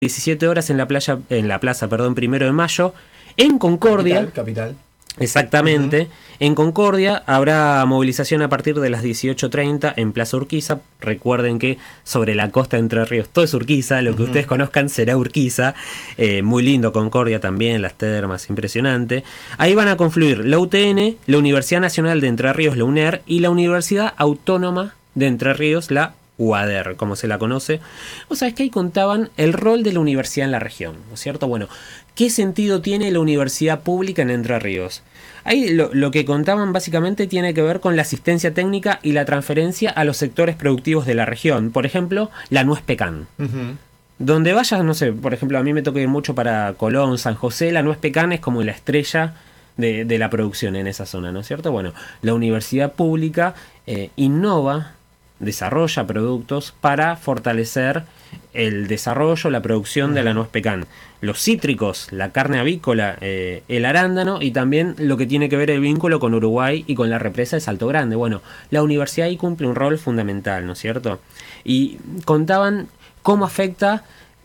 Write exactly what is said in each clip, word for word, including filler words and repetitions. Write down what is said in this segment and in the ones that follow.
diecisiete horas en la playa, en la plaza, perdón, Primero de Mayo, en Concordia. Capital, capital. Exactamente. Uh-huh. En Concordia habrá movilización a partir de las dieciocho treinta en Plaza Urquiza. Recuerden que sobre la costa de Entre Ríos todo es Urquiza, lo que uh-huh. ustedes conozcan será Urquiza. Eh, muy lindo Concordia también, las termas, impresionante. Ahí van a confluir la U T N, la Universidad Nacional de Entre Ríos, la U N E R, y la Universidad Autónoma de Entre Ríos, la U A D E R, como se la conoce. Vos sabés que ahí contaban el rol de la universidad en la región, ¿no es cierto? Bueno, ¿qué sentido tiene la universidad pública en Entre Ríos? Ahí lo, lo que contaban básicamente tiene que ver con la asistencia técnica y la transferencia a los sectores productivos de la región. Por ejemplo, la Nuez Pecan. Uh-huh. Donde vayas, no sé, por ejemplo, a mí me toca ir mucho para Colón, San José. La Nuez Pecan es como la estrella de, de la producción en esa zona, ¿no es cierto? Bueno, la universidad pública eh, innova, desarrolla productos para fortalecer el desarrollo, la producción de la nuez pecan. Los cítricos, la carne avícola, eh, el arándano y también lo que tiene que ver el vínculo con Uruguay y con la represa de Salto Grande. Bueno, la universidad ahí cumple un rol fundamental, ¿no es cierto? Y contaban cómo afecta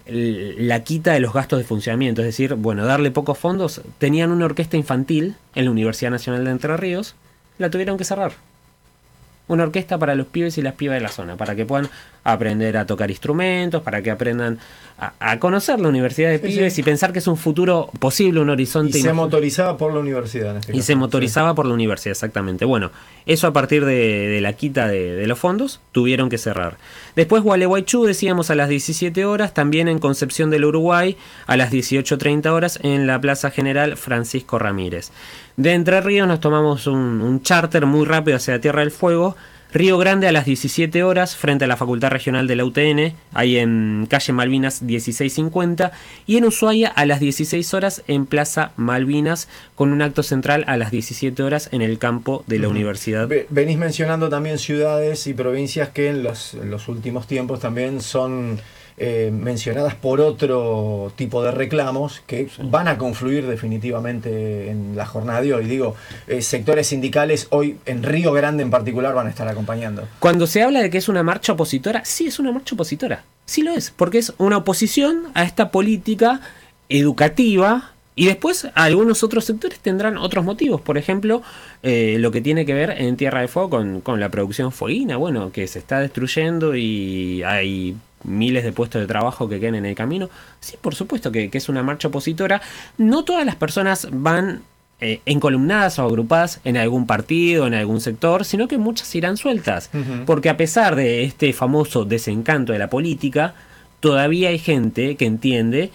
la quita de los gastos de funcionamiento, es decir, bueno, darle pocos fondos. Tenían una orquesta infantil en la Universidad Nacional de Entre Ríos, la tuvieron que cerrar. Una orquesta para los pibes y las pibas de la zona, para que puedan aprender a tocar instrumentos, para que aprendan a, a conocer la universidad de sí, pibes sí. y pensar que es un futuro posible, un horizonte. Y se motorizaba por la universidad. En este y caso. se motorizaba sí. por la universidad, exactamente. Bueno, eso a partir de, de la quita de, de los fondos, tuvieron que cerrar. Después Gualeguaychú, decíamos, a las diecisiete horas, también en Concepción del Uruguay, a las dieciocho treinta horas, en la Plaza General Francisco Ramírez. De Entre Ríos nos tomamos un, un charter muy rápido hacia Tierra del Fuego. Río Grande a las diecisiete horas frente a la Facultad Regional de la U T N, ahí en calle Malvinas dieciséis cincuenta, y en Ushuaia a las dieciséis horas en Plaza Malvinas, con un acto central a las diecisiete horas en el campo de la uh-huh. universidad. Venís mencionando también ciudades y provincias que en los, en los últimos tiempos también son eh, mencionadas por otro tipo de reclamos que sí. van a confluir definitivamente en la jornada de hoy. Digo, eh, sectores sindicales hoy en Río Grande en particular van a estar acompañando. Cuando se habla de que es una marcha opositora, sí es una marcha opositora, sí lo es, porque es una oposición a esta política educativa. Y después algunos otros sectores tendrán otros motivos, por ejemplo, eh, lo que tiene que ver en Tierra del Fuego con, con la producción fueguina, bueno, que se está destruyendo y hay miles de puestos de trabajo que quedan en el camino. Sí, por supuesto que, que es una marcha opositora. No todas las personas van eh, encolumnadas o agrupadas en algún partido, en algún sector, sino que muchas irán sueltas, uh-huh. porque a pesar de este famoso desencanto de la política, todavía hay gente que entiende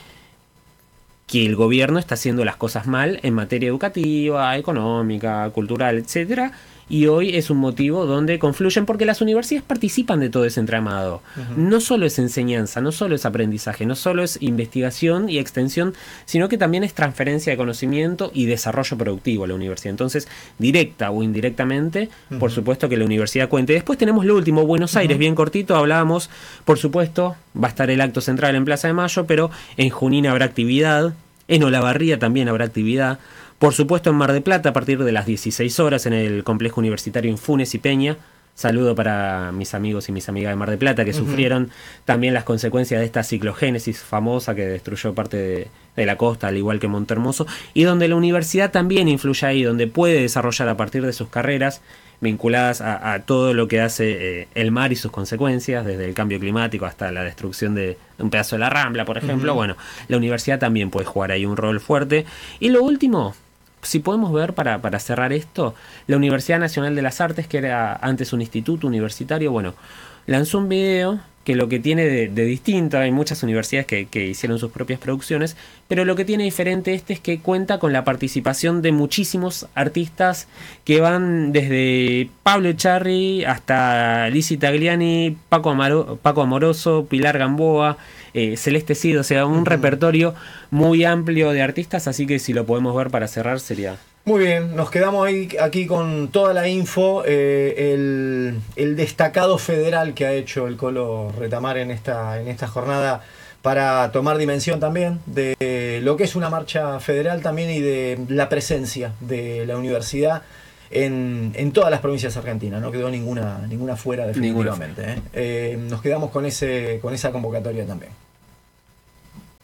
que el gobierno está haciendo las cosas mal en materia educativa, económica, cultural, etcétera, y hoy es un motivo donde confluyen porque las universidades participan de todo ese entramado. Uh-huh. No solo es enseñanza, no solo es aprendizaje, no solo es investigación y extensión, sino que también es transferencia de conocimiento y desarrollo productivo a la universidad. Entonces, directa o indirectamente, uh-huh. por supuesto que la universidad cuente. Después tenemos lo último, Buenos Aires, uh-huh. bien cortito, hablábamos, por supuesto, va a estar el acto central en Plaza de Mayo, pero en Junín habrá actividad, en Olavarría también habrá actividad. Por supuesto en Mar del Plata a partir de las dieciséis horas en el complejo universitario Infunes y Peña. Saludo para mis amigos y mis amigas de Mar del Plata que uh-huh. sufrieron también las consecuencias de esta ciclogénesis famosa que destruyó parte de, de la costa, al igual que Montehermoso, y donde la universidad también influye ahí, donde puede desarrollar a partir de sus carreras vinculadas a, a todo lo que hace eh, el mar y sus consecuencias, desde el cambio climático hasta la destrucción de un pedazo de la Rambla, por ejemplo. Uh-huh. Bueno, la universidad también puede jugar ahí un rol fuerte. Y lo último, si podemos ver para, para cerrar esto, la Universidad Nacional de las Artes, que era antes un instituto universitario, bueno, lanzó un video que lo que tiene de, de distinto, hay muchas universidades que, que hicieron sus propias producciones, pero lo que tiene diferente este es que cuenta con la participación de muchísimos artistas que van desde Pablo Echarri hasta Lizzy Tagliani, Paco, Amaro, Paco Amoroso, Pilar Gamboa, eh, Celeste Cid, o sea, un uh-huh. repertorio muy amplio de artistas, así que si lo podemos ver para cerrar sería... Muy bien, nos quedamos ahí, aquí con toda la info, eh, el, el destacado federal que ha hecho el Colo Retamar en esta, en esta jornada para tomar dimensión también de lo que es una marcha federal también y de la presencia de la universidad en, en todas las provincias argentinas. No quedó ninguna, ninguna fuera definitivamente. Ninguna. ¿eh? Eh, nos quedamos con, ese, con esa convocatoria también.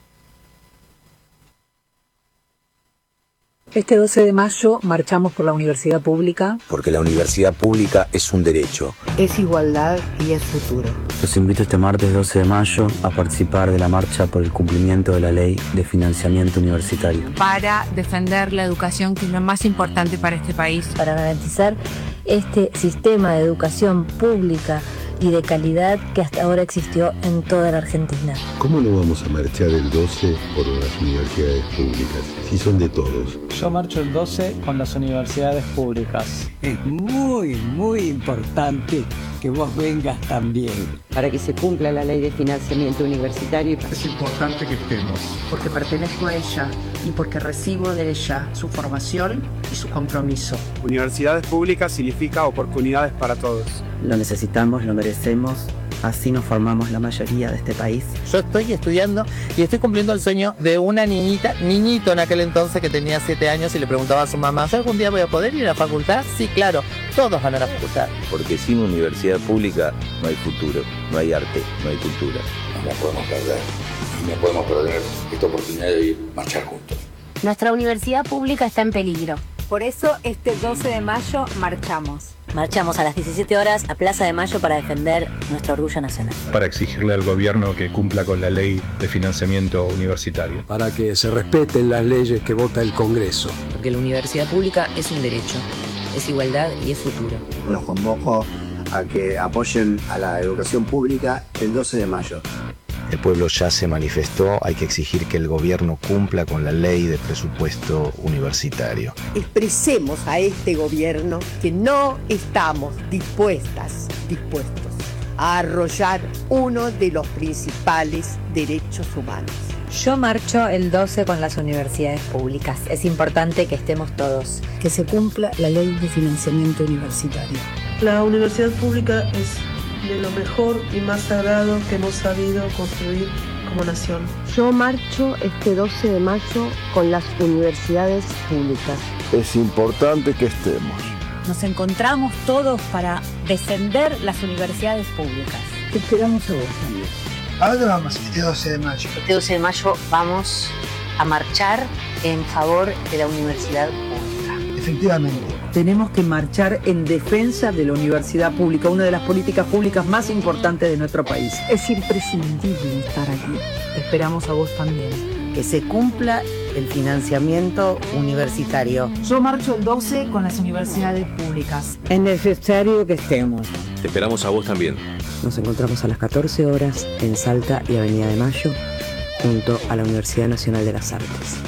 Este doce de mayo marchamos por la universidad pública. Porque la universidad pública es un derecho. Es igualdad y es futuro. Los invito este martes doce de mayo a participar de la marcha por el cumplimiento de la ley de financiamiento universitario. Para defender la educación, que es lo más importante para este país. Para garantizar este sistema de educación pública y de calidad que hasta ahora existió en toda la Argentina. ¿Cómo no vamos a marchar el doce por las universidades públicas, si son de todos? Yo marcho el doce con las universidades públicas. Es muy, muy importante que vos vengas también. Para que se cumpla la ley de financiamiento universitario. Es importante que estemos. Porque pertenezco a ella y porque recibo de ella su formación y su compromiso. Universidades públicas significa oportunidades para todos. Lo necesitamos, lo merecemos, así nos formamos la mayoría de este país. Yo estoy estudiando y estoy cumpliendo el sueño de una niñita, niñito en aquel entonces que tenía siete años y le preguntaba a su mamá, ¿yo algún día voy a poder ir a la facultad? Sí, claro, todos van a la facultad. Porque sin universidad pública no hay futuro, no hay arte, no hay cultura. No la podemos perder y no podemos perder esta oportunidad de ir marchar juntos. Nuestra universidad pública está en peligro. Por eso este doce de mayo marchamos. Marchamos a las diecisiete horas a Plaza de Mayo para defender nuestro orgullo nacional. Para exigirle al gobierno que cumpla con la ley de financiamiento universitario. Para que se respeten las leyes que vota el Congreso. Porque la universidad pública es un derecho, es igualdad y es futuro. Los convoco a que apoyen a la educación pública el doce de mayo. El pueblo ya se manifestó, hay que exigir que el gobierno cumpla con la ley de presupuesto universitario. Expresemos a este gobierno que no estamos dispuestas, dispuestos a arrollar uno de los principales derechos humanos. Yo marcho el doce con las universidades públicas. Es importante que estemos todos. Que se cumpla la ley de financiamiento universitario. La universidad pública es de lo mejor y más sagrado que hemos sabido construir como nación. Yo marcho este doce de mayo con las universidades públicas. Es importante que estemos. Nos encontramos todos para defender las universidades públicas. Te esperamos a vos también. ¿A dónde vamos este doce de mayo? Este doce de mayo vamos a marchar en favor de la universidad pública. Efectivamente. Tenemos que marchar en defensa de la universidad pública, una de las políticas públicas más importantes de nuestro país. Es imprescindible estar aquí. Te esperamos a vos también. Que se cumpla el financiamiento universitario. Yo marcho el doce con las universidades públicas. Es necesario que estemos. Te esperamos a vos también. Nos encontramos a las catorce horas en Salta y Avenida de Mayo, junto a la Universidad Nacional de las Artes.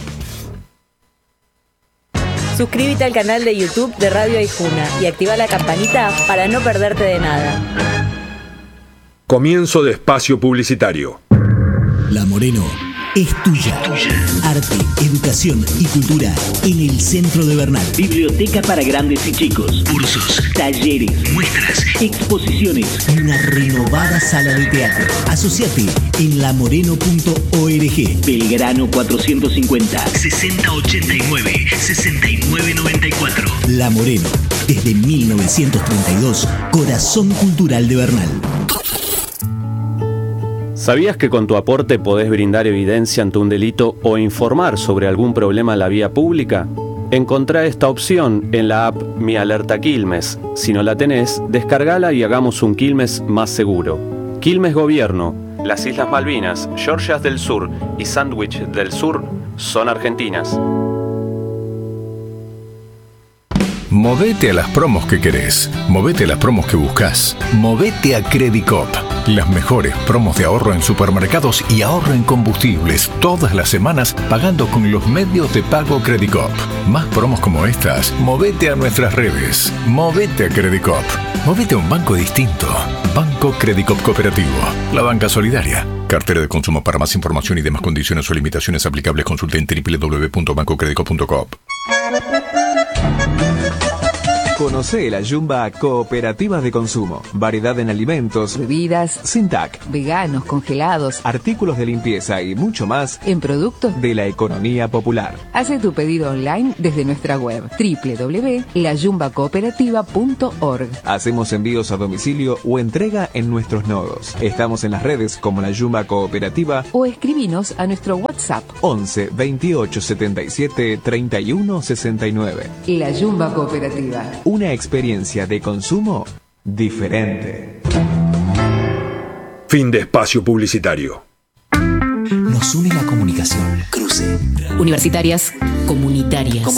Suscríbete al canal de YouTube de Radio Aijuna y activa la campanita para no perderte de nada. Comienzo de espacio publicitario. La Moreno es tuya. tuya. Arte, educación y cultura en el centro de Bernal. Biblioteca para grandes y chicos. Cursos, talleres, muestras, exposiciones. Y una renovada sala de teatro. Asociate en la moreno punto org. Belgrano cuatrocientos cincuenta. sesenta ochenta y nueve, sesenta y nueve noventa y cuatro. La Moreno, desde mil novecientos treinta y dos, corazón cultural de Bernal. ¿Sabías que con tu aporte podés brindar evidencia ante un delito o informar sobre algún problema en la vía pública? Encontrá esta opción en la app Mi Alerta Quilmes. Si no la tenés, descargala y hagamos un Quilmes más seguro. Quilmes Gobierno, las Islas Malvinas, Georgias del Sur y Sandwich del Sur son argentinas. Movete a las promos que querés. Movete a las promos que buscas. Movete a Credicop. Las mejores promos de ahorro en supermercados y ahorro en combustibles todas las semanas pagando con los medios de pago Credicop. Más promos como estas, movete a nuestras redes. Movete a Credicop. Movete a un banco distinto. Banco Credicop Cooperativo. La banca solidaria. Cartera de consumo. Para más información y demás condiciones o limitaciones aplicables, consulte en doble u doble u doble u punto banco credicop punto com. Conocé la Yumba Cooperativa de Consumo. Variedad en alimentos, bebidas, sin T A C, veganos, congelados, artículos de limpieza y mucho más en productos de la economía popular. Hace tu pedido online desde nuestra web doble u doble u doble u punto la yumba cooperativa punto org. Hacemos envíos a domicilio o entrega en nuestros nodos. Estamos en las redes como la Yumba Cooperativa o escribinos a nuestro WhatsApp once veintiocho setenta y siete treinta y uno sesenta y nueve. La Yumba Cooperativa. Una experiencia de consumo diferente. Fin de espacio publicitario. Nos une la comunicación. Cruce. Universitarias, comunitarias.